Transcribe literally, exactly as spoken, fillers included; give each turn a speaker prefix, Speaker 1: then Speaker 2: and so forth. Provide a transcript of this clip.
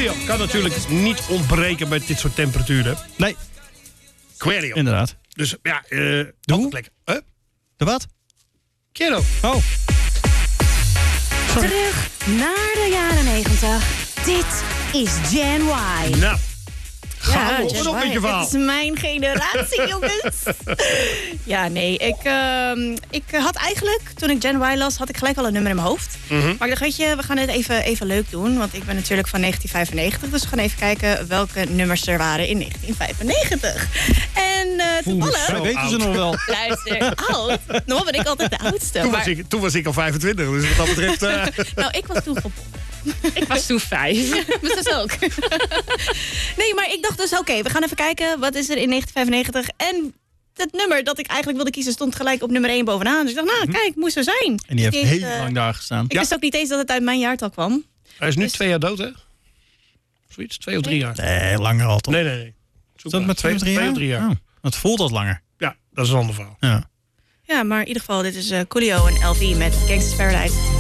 Speaker 1: Coolio kan natuurlijk niet ontbreken met dit soort temperaturen.
Speaker 2: Nee.
Speaker 1: Coolio.
Speaker 2: Inderdaad.
Speaker 1: Dus ja, uh,
Speaker 2: de
Speaker 1: andere plek. Huh?
Speaker 2: De wat?
Speaker 1: Kero.
Speaker 2: Oh.
Speaker 3: Sorry. Terug naar de jaren negentig. Dit is Gen Y.
Speaker 1: Nou.
Speaker 3: Ja,
Speaker 1: op
Speaker 3: Gen
Speaker 1: met je
Speaker 3: Y.
Speaker 1: verhaal.
Speaker 3: Het is mijn generatie, jongens. Ja, nee. Ik, uh, ik had eigenlijk, toen ik Gen Y las, had ik gelijk al een nummer in mijn hoofd.
Speaker 1: Mm-hmm.
Speaker 3: Maar ik dacht, weet je, we gaan het even, even leuk doen. Want ik ben natuurlijk van negentien vijfennegentig. Dus we gaan even kijken welke nummers er waren in negentien vijfennegentig. En uh, toevallig...
Speaker 2: Wij weten ze nog wel.
Speaker 3: Luister, oud. Nog ben ik altijd de oudste.
Speaker 1: Toen,
Speaker 3: maar...
Speaker 1: was ik, toen was ik al vijfentwintig, dus wat dat betreft... Uh...
Speaker 3: nou, ik was toen geboren. Ik was toen vijf. Dus dat ook. Nee, maar ik dacht dus, oké, okay, we gaan even kijken. Wat is er in negentien vijfennegentig? En het nummer dat ik eigenlijk wilde kiezen stond gelijk op nummer één bovenaan. Dus ik dacht, nou, kijk, moest er zijn.
Speaker 2: En die heeft
Speaker 3: Eens,
Speaker 2: heel
Speaker 3: uh,
Speaker 2: lang daar gestaan.
Speaker 3: Ik
Speaker 2: Ja.
Speaker 3: wist ook niet eens dat het uit mijn jaartal kwam.
Speaker 1: Hij is nu
Speaker 3: Dus-
Speaker 1: twee jaar dood, hè? Zoiets, twee of drie jaar.
Speaker 2: Nee, langer al toch?
Speaker 1: Nee, nee, nee. Zoek
Speaker 2: Is dat
Speaker 1: maar.
Speaker 2: met twee of drie jaar?
Speaker 1: Twee of drie jaar.
Speaker 2: Oh, het voelt als langer.
Speaker 1: Ja, dat is een ander verhaal.
Speaker 2: Ja.
Speaker 3: Ja, maar in ieder geval, dit is uh, Coolio en L V met Gangsta's Paradise.